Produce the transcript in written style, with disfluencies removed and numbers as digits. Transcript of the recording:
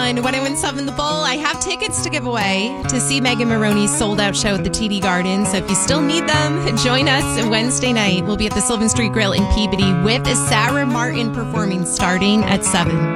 on 1017 The Bull. I have tickets to give away to see Megan Maroney's sold-out show at the TD Garden. So if you still need them, join us Wednesday night. We'll be at the Sylvan Street Grill in Peabody with Sarah Martin performing starting at 7.